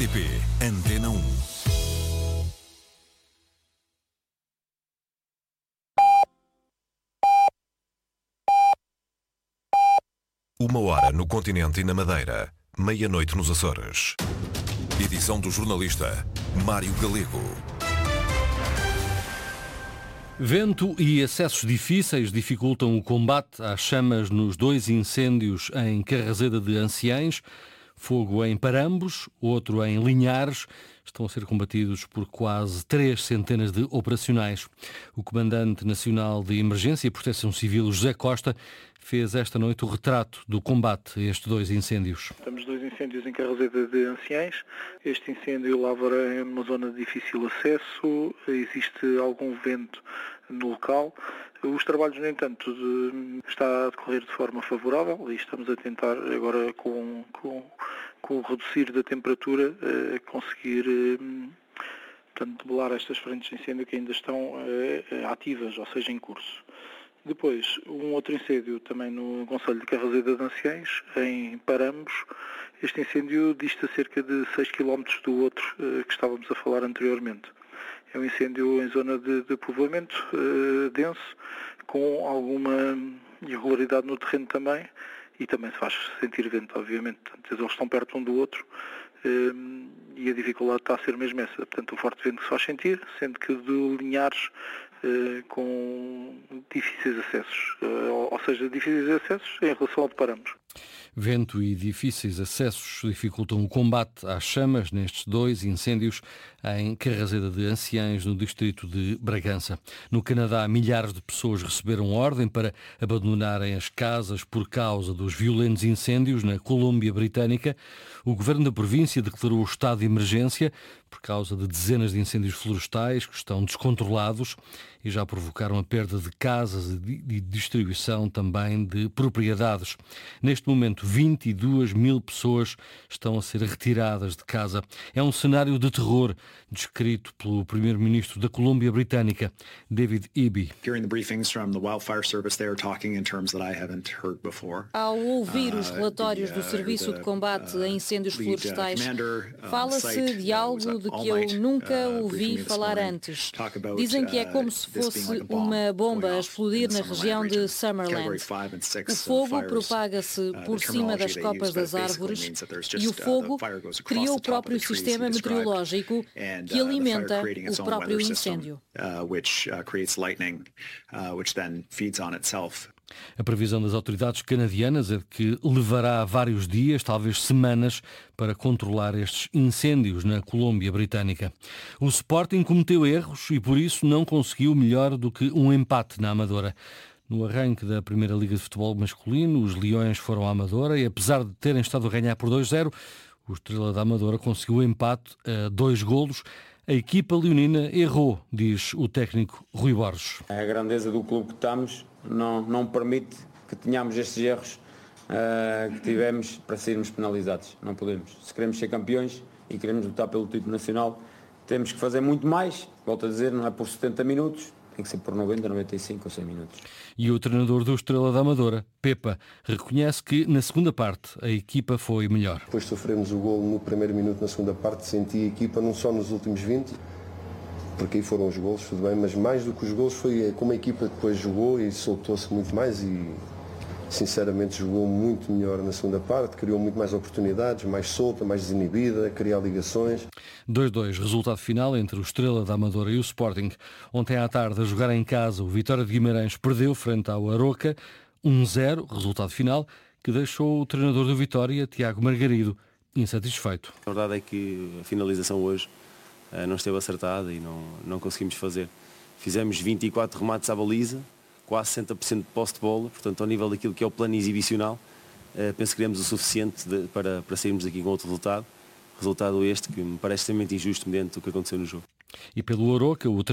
RTP Antena 1. Uma hora no continente e na Madeira, meia-noite nos Açores. Edição do jornalista Mário Galego. Vento e acessos difíceis dificultam o combate às chamas nos 2 incêndios em Carraseda de Anciães. Fogo em Parambos, outro em Linhares, estão a ser combatidos por quase 3 centenas de operacionais. O Comandante Nacional de Emergência e Proteção Civil, José Costa, fez esta noite o retrato do combate a estes 2 incêndios. Temos 2 incêndios em Carraseda de Anciães. Este incêndio lavora é uma zona de difícil acesso, existe algum vento no local. Os trabalhos, no entanto, está a decorrer de forma favorável e estamos a tentar agora com o reduzir da temperatura conseguir debelar estas frentes de incêndio que ainda estão ativas, ou seja, em curso. Depois, um outro incêndio também no concelho de Carraseda de Anciães, em Parambos. Este incêndio dista cerca de 6 km do outro que estávamos a falar anteriormente. É um incêndio em zona de povoamento denso, com alguma irregularidade no terreno também, e também se faz sentir vento, obviamente. Portanto, eles estão perto um do outro e a dificuldade está a ser mesmo essa. Portanto, o forte vento que se faz sentir, sendo que de Linhares com difíceis acessos, ou seja, difíceis acessos em relação ao de Parambos. Vento e difíceis acessos dificultam o combate às chamas nestes 2 incêndios em Carraseda de Anciães, no distrito de Bragança. No Canadá, milhares de pessoas receberam ordem para abandonarem as casas por causa dos violentos incêndios na Colômbia Britânica. O governo da província declarou o estado de emergência por causa de dezenas de incêndios florestais que estão descontrolados e já provocaram a perda de casas e de distribuição também de propriedades. Neste momento, 22 mil pessoas estão a ser retiradas de casa. É um cenário de terror descrito pelo primeiro-ministro da Colômbia Britânica, David Eby. Ao ouvir os relatórios do Serviço de Combate a Incêndios Florestais, fala-se de algo de que eu nunca ouvi falar antes. Dizem que é como se fosse uma bomba a explodir na região de Summerland. O fogo propaga-se por cima das copas das árvores e o fogo cria o próprio sistema meteorológico que alimenta o próprio incêndio. A previsão das autoridades canadianas é de que levará vários dias, talvez semanas, para controlar estes incêndios na Colômbia Britânica. O Sporting cometeu erros e por isso não conseguiu melhor do que um empate na Amadora. No arranque da Primeira Liga de Futebol Masculino, os Leões foram à Amadora e, apesar de terem estado a ganhar por 2-0, o Estrela da Amadora conseguiu o empate a 2 golos. A equipa leonina errou, diz o técnico Rui Borges. A grandeza do clube que estamos não permite que tenhamos estes erros que tivemos para sermos penalizados. Não podemos. Se queremos ser campeões e queremos lutar pelo título nacional, temos que fazer muito mais. Volto a dizer, não é por 70 minutos. Tem que ser por 90, 95 ou 100 minutos. E o treinador do Estrela da Amadora, Pepa, reconhece que na segunda parte a equipa foi melhor. Depois sofremos o golo no primeiro minuto, na segunda parte senti a equipa não só nos últimos 20, porque aí foram os golos, tudo bem, mas mais do que os golos foi como a equipa depois jogou e soltou-se muito mais e sinceramente jogou muito melhor na segunda parte, criou muito mais oportunidades, mais solta, mais desinibida, criar ligações. 2-2, resultado final entre o Estrela da Amadora e o Sporting. Ontem à tarde, a jogar em casa, o Vitória de Guimarães perdeu frente ao Aroca, 1-0, resultado final, que deixou o treinador do Vitória, Tiago Margarido, insatisfeito. A verdade é que a finalização hoje não esteve acertada e não conseguimos fazer. Fizemos 24 remates à baliza, quase 60% de posse de bola, portanto, ao nível daquilo que é o plano exibicional, penso que queremos o suficiente para sairmos daqui com outro resultado. Resultado este que me parece extremamente injusto mediante o que aconteceu no jogo. E pelo Aroca, o